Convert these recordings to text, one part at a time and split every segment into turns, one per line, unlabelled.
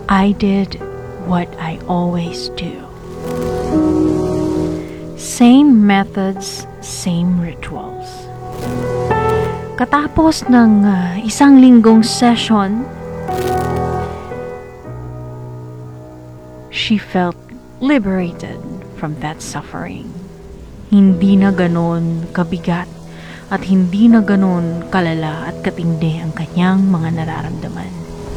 I did what I always do. Same methods, same rituals. Katapos ng isang linggong session, she felt liberated from that suffering. Hindi na ganon kabigat at hindi na ganon kalala at katindi ang kanyang mga nararamdaman.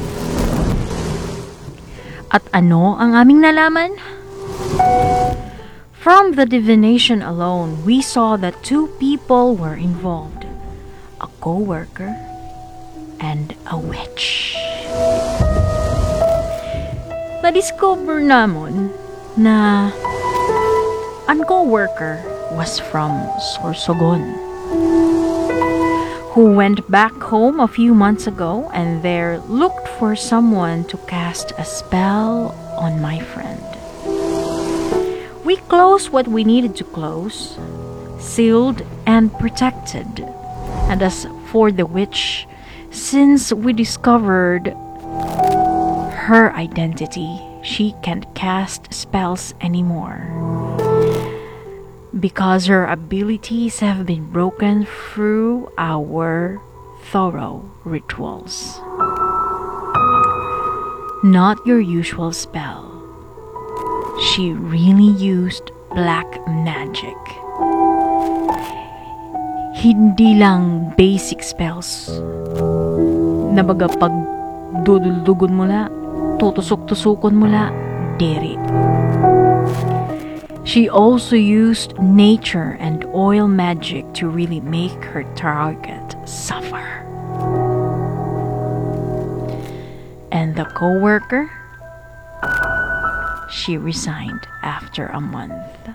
At ano ang aming nalaman? From the divination alone, we saw that 2 people were involved. A co-worker and a witch. Na-discover namin na ang co-worker was from Sorsogon, who went back home a few months ago and there looked for someone to cast a spell on my friend. We closed what we needed to close, sealed and protected. And as for the witch, since we discovered her identity, she can't cast spells anymore, because her abilities have been broken through our thorough rituals. Not your usual spell. She really used black magic. Hindi lang basic spells na baga pag duduldugon mo la, tutusok-tusukon mo la, diri. She also used nature and oil magic to really make her target suffer. And the co-worker? She resigned after a month.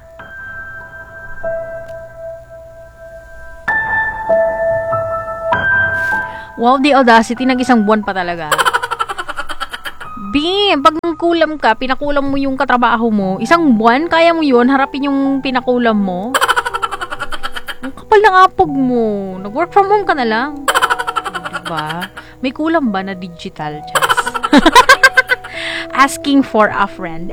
Wow, the audacity, nag-isang buwan pa talaga. Pag nangkulam ka, pinakulam mo yung katrabaho mo, isang buwan, kaya mo yun, harapin yung pinakulam mo. Ang kapal ng apog mo. Nag-work from home ka na lang. Diba? May kulam ba na digital, Jess? Asking for a friend.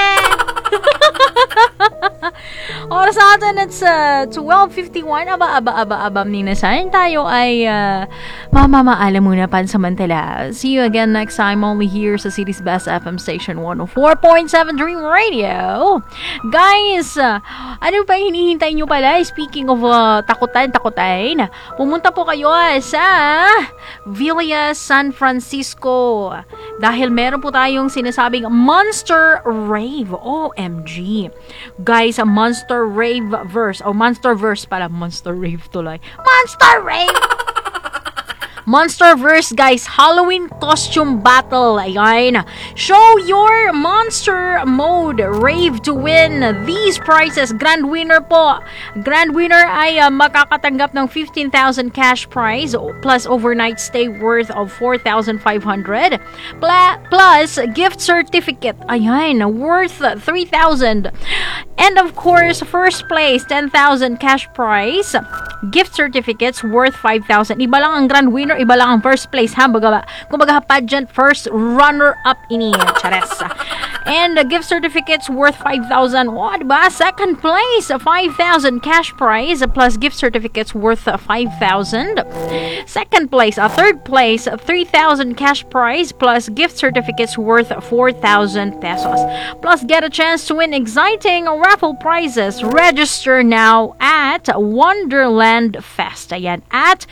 Oras natin, it's 12:51. Aba, minasan. Tayo ay mamamaalam muna pansamantala. See you again next time only here sa City's Best FM Station 104.7 Dream Radio. Guys, ano pa hinihintay nyo pala? Speaking of takutan, pumunta po kayo sa Villa San Francisco. Dahil meron po tayong sinasabing Monster Rave. OMG. Guys, a Monster Rave verse. Monster verse pala. Monster Rave tuloy. Monster Rave! Monsterverse, guys, Halloween costume battle. Ayan. Show your monster mode rave to win these prizes. Grand winner po. Grand winner ay makakatanggap ng 15,000 cash prize plus overnight stay worth of 4,500 plus gift certificate. Ayan, worth 3,000. And of course, first place, 10,000 cash prize. Gift certificates worth 5,000. Iba lang ang grand winner, iba lang ang first place, ha? Kumbaga, pageant first runner-up ini. Chares. And gift certificates worth 5,000. Oh, diba? Second place, 5,000 cash prize plus gift certificates worth 5,000. Second place, third place, 3,000 cash prize plus gift certificates worth 4,000 pesos. Plus, get a chance to win exciting raffle prizes. Register now at Wonderland Fest. Ayan, at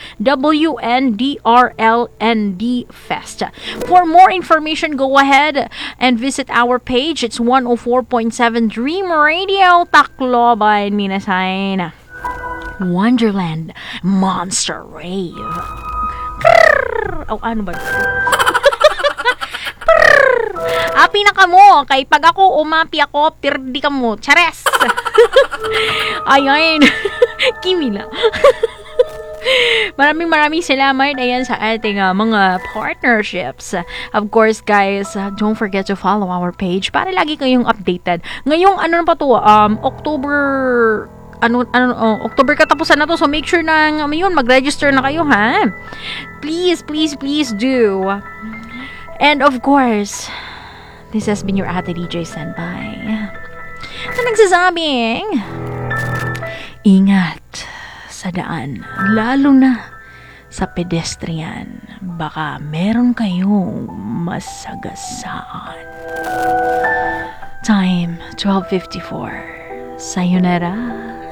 WNDRLND Fest. For more information, go ahead and visit our page. It's 104.7 Dream Radio Tacloban, minasan. Wonderland Monster Rave. Ano ba? Api na ka mo, kay pag ako umapi ako, pirdi ka mo. Chares! Ayan. Kimila. Maraming salamat ayan sa ating mga partnerships. Of course, guys, don't forget to follow our page para lagi kayong updated. Ngayong ano pa to, October katapusan na to, so make sure na ngayon mag-register na kayo, ha? Please do. And of course, This has been your Ate DJ Senpai. Na nagsasabing, ingat sa daan, lalo na sa pedestrian. Baka meron kayong masagasaan. Time, 12:54. Sayonara.